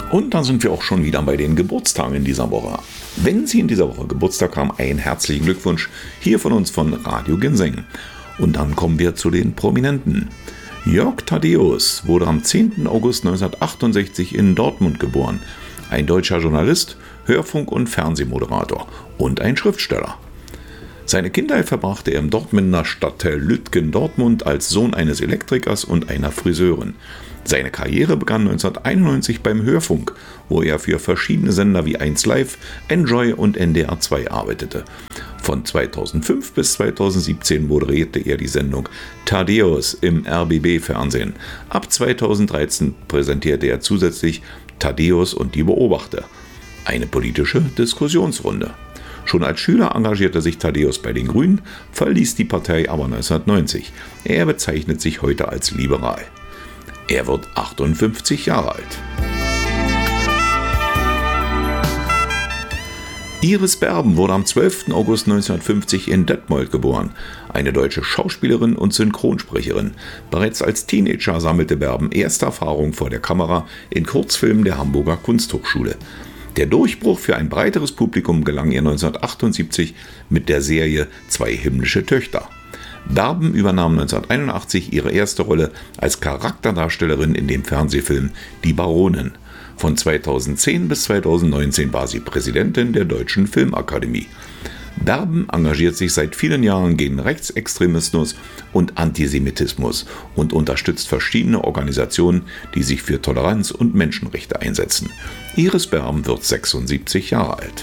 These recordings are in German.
Und dann sind wir auch schon wieder bei den Geburtstagen in dieser Woche. Wenn Sie in dieser Woche Geburtstag haben, einen herzlichen Glückwunsch hier von uns von Radio Ginseng. Und dann kommen wir zu den Prominenten. Jörg Thaddeus wurde am 10. August 1968 in Dortmund geboren. Ein deutscher Journalist, Hörfunk- und Fernsehmoderator und ein Schriftsteller. Seine Kindheit verbrachte er im Dortmunder Stadtteil Lütgendortmund als Sohn eines Elektrikers und einer Friseurin. Seine Karriere begann 1991 beim Hörfunk, wo er für verschiedene Sender wie 1Live, Enjoy und NDR 2 arbeitete. Von 2005 bis 2017 moderierte er die Sendung Thaddeus im RBB-Fernsehen. Ab 2013 präsentierte er zusätzlich Thaddeus und die Beobachter, eine politische Diskussionsrunde. Schon als Schüler engagierte sich Thaddeus bei den Grünen, verließ die Partei aber 1990. Er bezeichnet sich heute als liberal. Er wird 58 Jahre alt. Iris Berben wurde am 12. August 1950 in Detmold geboren. Eine deutsche Schauspielerin und Synchronsprecherin. Bereits als Teenager sammelte Berben erste Erfahrung vor der Kamera in Kurzfilmen der Hamburger Kunsthochschule. Der Durchbruch für ein breiteres Publikum gelang ihr 1978 mit der Serie Zwei himmlische Töchter. Berben übernahm 1981 ihre erste Rolle als Charakterdarstellerin in dem Fernsehfilm Die Baronin. Von 2010 bis 2019 war sie Präsidentin der Deutschen Filmakademie. Berben engagiert sich seit vielen Jahren gegen Rechtsextremismus und Antisemitismus und unterstützt verschiedene Organisationen, die sich für Toleranz und Menschenrechte einsetzen. Iris Berben wird 76 Jahre alt.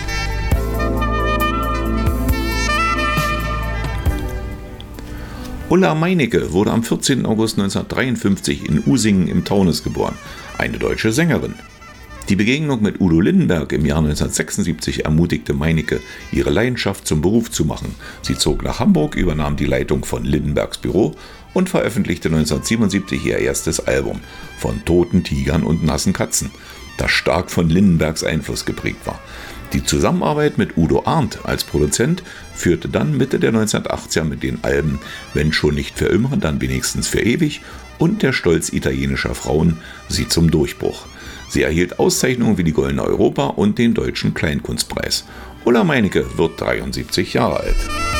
Ulla Meinecke wurde am 14. August 1953 in Usingen im Taunus geboren, eine deutsche Sängerin. Die Begegnung mit Udo Lindenberg im Jahr 1976 ermutigte Meinecke, ihre Leidenschaft zum Beruf zu machen. Sie zog nach Hamburg, übernahm die Leitung von Lindenbergs Büro und veröffentlichte 1977 ihr erstes Album Von toten Tigern und nassen Katzen, das stark von Lindenbergs Einfluss geprägt war. Die Zusammenarbeit mit Udo Arndt als Produzent führte dann Mitte der 1980er mit den Alben Wenn schon nicht für immer, dann wenigstens für ewig und Der Stolz italienischer Frauen sie zum Durchbruch. Sie erhielt Auszeichnungen wie die Goldene Europa und den Deutschen Kleinkunstpreis. Ulla Meinecke wird 73 Jahre alt.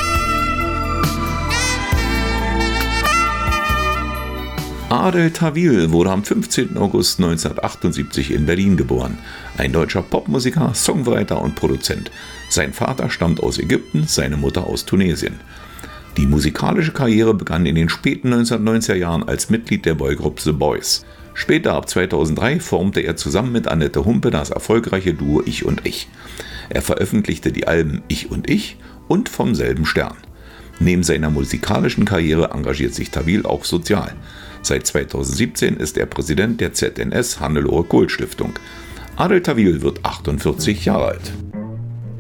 Adel Tawil wurde am 15. August 1978 in Berlin geboren. Ein deutscher Popmusiker, Songwriter und Produzent. Sein Vater stammt aus Ägypten, seine Mutter aus Tunesien. Die musikalische Karriere begann in den späten 1990er Jahren als Mitglied der Boygroup The Boys. Später, ab 2003, formte er zusammen mit Annette Humpe das erfolgreiche Duo Ich und Ich. Er veröffentlichte die Alben Ich und Vom selben Stern. Neben seiner musikalischen Karriere engagiert sich Tawil auch sozial. Seit 2017 ist er Präsident der ZNS Hannelore Kohl Stiftung. Adel Tawil wird 48 Jahre alt.